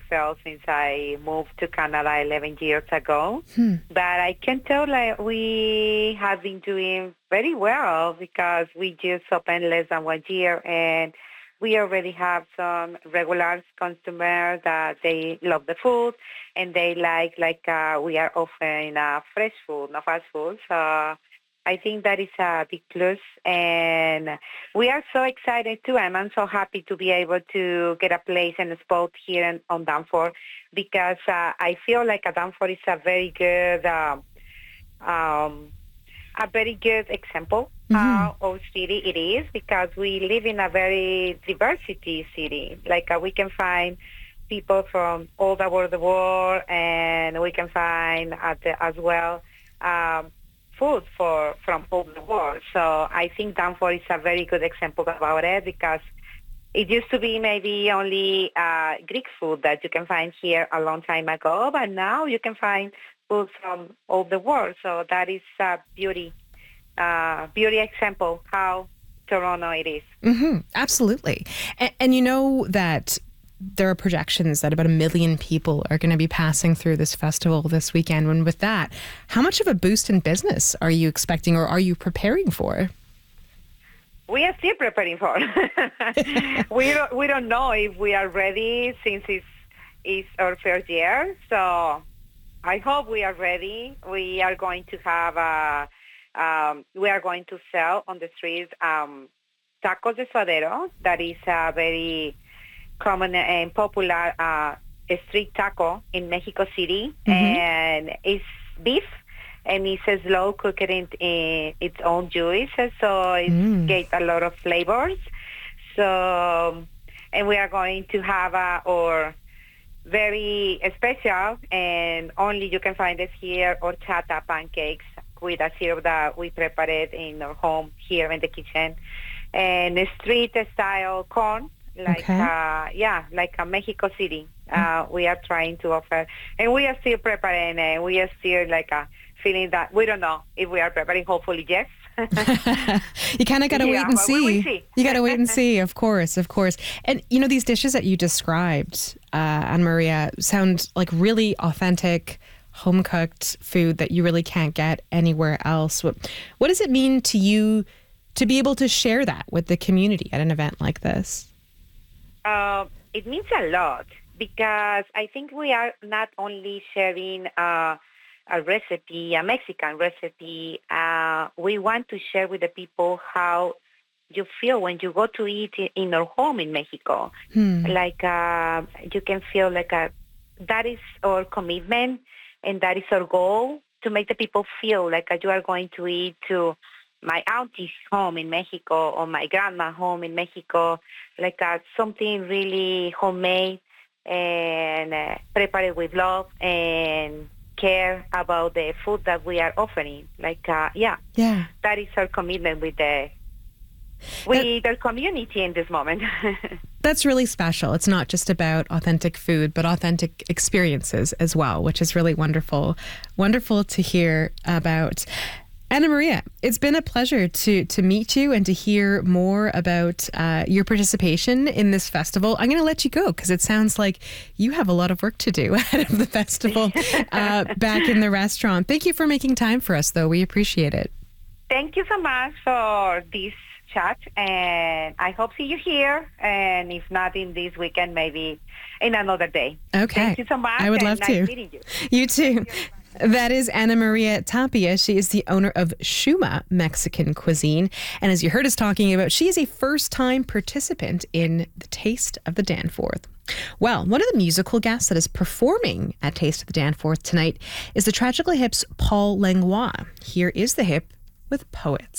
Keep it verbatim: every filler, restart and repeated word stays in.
felt since I moved to Canada eleven years ago. Hmm. But I can tell like we have been doing very well because we just opened less than one year and we already have some regular customers that they love the food and they like like uh, we are offering uh, fresh food, not fast food. So I think that is a big plus, and we are so excited too. And I'm so happy to be able to get a place and a spot here in, on Danforth because uh, I feel like a Danforth is a very good, um, um, a very good example Mm-hmm. how our city it is because we live in a very diversity city. Like uh, we can find people from all over the world, and we can find at the, as well. Um, food for from all the world. So I think Danforth is a very good example about it because it used to be maybe only uh, Greek food that you can find here a long time ago, but now you can find food from all the world. So that is a beauty, uh, beauty example how Toronto it is. Mm-hmm. Absolutely. And, and you know that there are projections that about a million people are going to be passing through this festival this weekend. And with that, how much of a boost in business are you expecting or are you preparing for? We are still preparing for it. we, don't, we don't know if we are ready since it's, it's our first year. So I hope we are ready. We are going to have a, um, we are going to sell on the streets um, tacos de suadero. That is a very common and popular uh, street taco in Mexico City, mm-hmm. and it's beef, and it's slow cooked in, in its own juices, so it mm. gets a lot of flavors. So, and we are going to have uh, our very special, and only you can find it here, horchata pancakes with a syrup that we prepared in our home here in the kitchen, and street-style corn. Like, okay. uh, yeah, like a Mexico City, uh, we are trying to offer. And we are still preparing, and we are still like uh, feeling that we don't know if we are preparing. Hopefully, yes. You kind of got to yeah, wait and see. see. You got to wait and see, of course, of course. And, you know, these dishes that you described, uh, Ana Maria, sound like really authentic, home-cooked food that you really can't get anywhere else. What, what does it mean to you to be able to share that with the community at an event like this? Uh, it means a lot because I think we are not only sharing uh, a recipe, a Mexican recipe. Uh, we want to share with the people how you feel when you go to eat in our home in Mexico. Hmm. Like uh, you can feel like a, that is our commitment and that is our goal to make the people feel like you are going to eat to my auntie's home in Mexico or my grandma's home in Mexico, like uh, something really homemade and uh, prepared with love and care about the food that we are offering. Like, uh, yeah, yeah, that is our commitment with the with that, our community in this moment. That's really special. It's not just about authentic food, but authentic experiences as well, which is really wonderful. Wonderful to hear about. Ana Maria, it's been a pleasure to to meet you and to hear more about uh, your participation in this festival. I'm going to let you go because it sounds like you have a lot of work to do ahead of the festival uh, back in the restaurant. Thank you for making time for us, though. We appreciate it. Thank you so much for this chat, and I hope see you here. And if not in this weekend, maybe in another day. Okay. Thank you so much. I would and love nice to. Meeting you. You too. That is Ana Maria Tapia. She is the owner of Shuma Mexican Cuisine. And as you heard us talking about, she is a first-time participant in the Taste of the Danforth. Well, one of the musical guests that is performing at Taste of the Danforth tonight is the Tragically Hip's Paul Langlois. Here is the Hip with Poets.